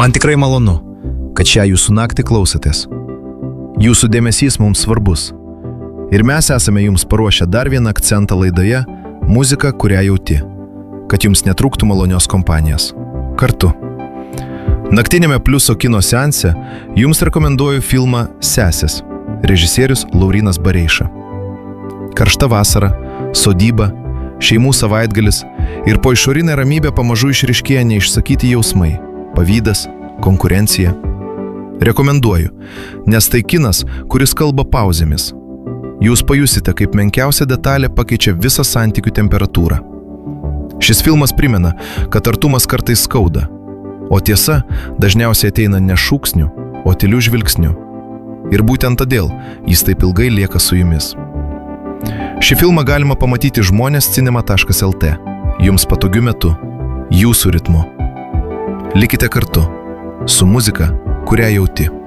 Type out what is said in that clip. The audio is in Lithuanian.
Man tikrai malonu, kad šią jūsų naktį klausotės. Jūsų dėmesys mums svarbus. Ir mes esame jums paruošę dar vieną akcentą laidoje – muzika, kurią jauti, kad jums netrūktų malonios kompanijos. Kartu. Naktinėme Pliuso kino seanse jums rekomenduoju filmą Sesės, režisierius Laurynas Bareiša. Karšta vasara, sodyba, šeimų savaitgalis ir po išorinę ramybę pamažu išryškėja neišsakyti jausmai – pavydas, konkurencija. Rekomenduoju, nes tai kinas, kuris kalba pauzėmis. Jūs pajusite, kaip menkiausia detalė pakeičia visą santykių temperatūrą. Šis filmas primena, kad artumas kartais skauda, o tiesa dažniausiai ateina ne šūksniu, o tyliu žvilgsniu. Ir būtent todėl jis taip ilgai lieka su jumis. Šį filmą galima pamatyti žmonės.cinema.lt, jums patogiu metu, jūsų ritmu. Likite kartu, su muzika, kurią jauti.